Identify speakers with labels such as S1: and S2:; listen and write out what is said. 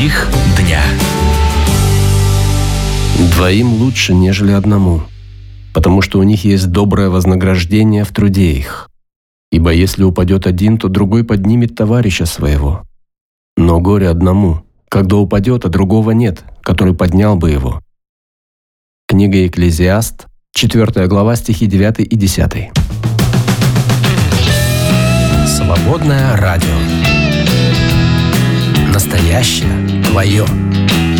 S1: Стих дня.
S2: Двоим лучше, нежели одному, потому что у них есть доброе вознаграждение в труде их. Ибо если упадет один, то другой поднимет товарища своего. Но горе одному, когда упадет, а другого нет, который поднял бы его. Книга Екклезиаст, 4 глава, стихи 9 и 10.
S1: Свободное радио. Настоящее твое.